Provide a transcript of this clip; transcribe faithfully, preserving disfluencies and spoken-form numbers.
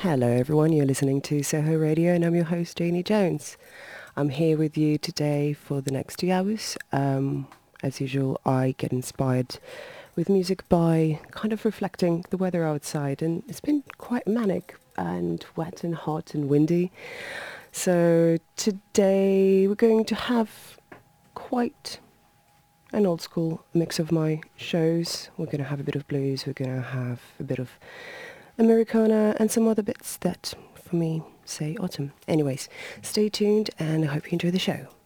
Hello everyone, you're listening to Soho Radio and I'm your host Janie Jones. I'm here with you today for the next two hours. Um, as usual, I get inspired with music by kind of reflecting the weather outside, and it's been quite manic and wet and hot and windy. So today we're going to have quite an old school mix of my shows. We're going to have a bit of blues, we're going to have a bit of Americana and some other bits that, for me, say autumn. Anyways, stay tuned and I hope you enjoy the show.